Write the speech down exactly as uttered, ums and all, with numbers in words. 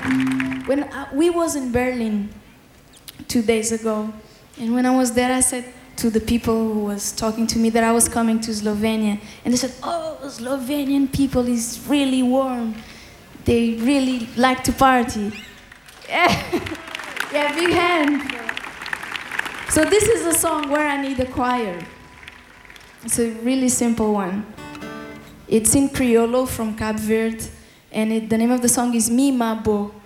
When I, we was in Berlin two days ago, and when I was there, I said to the people who was talking to me that I was coming to Slovenia, and they said, "Oh, Slovenian people is really warm. They really like to party." Yeah, yeah, big hand. So this is a song where I need a choir. It's a really simple one. It's in Criollo from Cape Verde, and it, the name of the song is Mi Ma Bo.